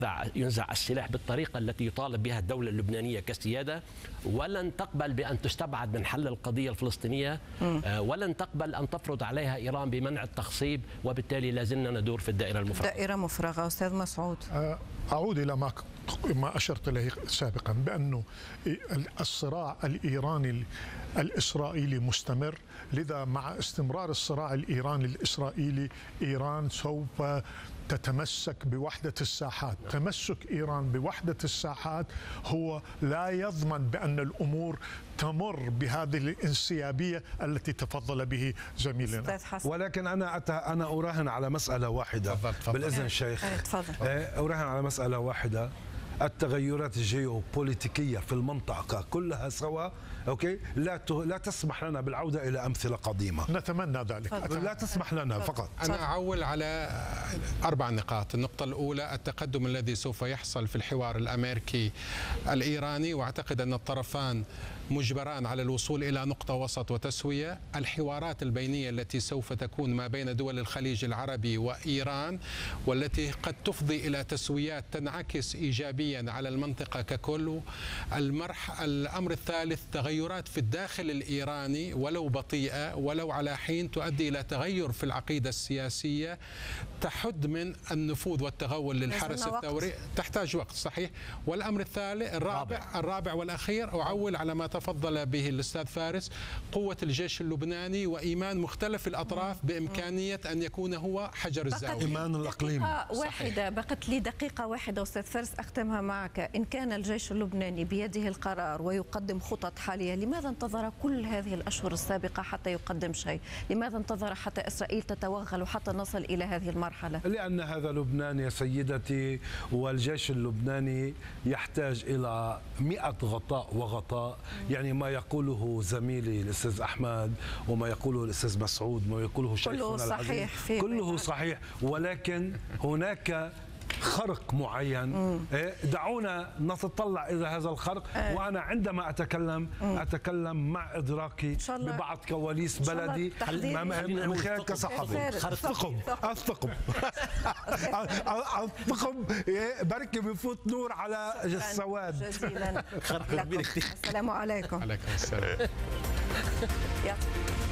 ينزع السلاح بالطريقة التي يطالب بها الدولة اللبنانية كسيادة، ولن تقبل بأن تستبعد من حل القضية الفلسطينية، ولن تقبل أن تفرض عليها إيران بمنع التخصيب، وبالتالي لازلنا ندور في الدائرة المفرغة. دائرة مفرغة. أستاذ مسعود، أعود إلى ما أشرت إليه سابقا بأنه الصراع الإيراني الإسرائيلي مستمر، لذا مع استمرار الصراع الإيراني الإسرائيلي إيران سوف تتمسك بوحدة الساحات. تمسك إيران بوحدة الساحات هو لا يضمن بأن الأمور تمر بهذه الانسيابية التي تفضل به زميلنا. ولكن أنا أراهن على مسألة واحدة بالإذن شيخ. أراهن على مسألة واحدة: التغيرات الجيوبوليتيكية في المنطقة كلها سوا أوكي لا تسمح لنا بالعودة إلى أمثلة قديمة. نتمنى ذلك. لا تسمح لنا فقط. أنا أعول على 4 نقاط. النقطة الأولى: التقدم الذي سوف يحصل في الحوار الأمريكي الإيراني، وأعتقد أن الطرفان مجبران على الوصول إلى نقطة وسط وتسوية. الحوارات البينية التي سوف تكون ما بين دول الخليج العربي وإيران، والتي قد تفضي إلى تسويات تنعكس إيجابيا على المنطقة ككل. الأمر الثالث: تغيرات في الداخل الإيراني ولو بطيئة ولو على حين تؤدي إلى تغير في العقيدة السياسية تحد من النفوذ والتغول للحرس الثوري. تحتاج وقت صحيح. والأمر الثالث الرابع والأخير، أعول على ما تفضل به الأستاذ فارس: قوة الجيش اللبناني وإيمان مختلف الأطراف بإمكانية أن يكون هو حجر الزاوية. إيمان الأقليم. بقت لي دقيقة واحدة أستاذ فارس أختمها معك. إن كان الجيش اللبناني بيده القرار ويقدم خطط حالية، لماذا انتظر كل هذه الأشهر السابقة حتى يقدم شيء؟ لماذا انتظر حتى إسرائيل تتوغل وحتى نصل إلى هذه المرحلة؟ لأن هذا لبنان يا سيدتي، والجيش اللبناني يحتاج إلى 100 غطاء وغطاء. يعني ما يقوله زميلي الأستاذ أحمد وما يقوله الأستاذ مسعود وما يقوله شيخنا العزيز كله صحيح، ولكن هناك خرق معين. دعونا نتطلع إلى هذا الخرق. وأنا عندما أتكلم مع إدراكي ببعض كواليس بلدي من خلال كصحفي. الثقب بركي بفوت نور على السواد. السلام عليكم. عليكم السلام.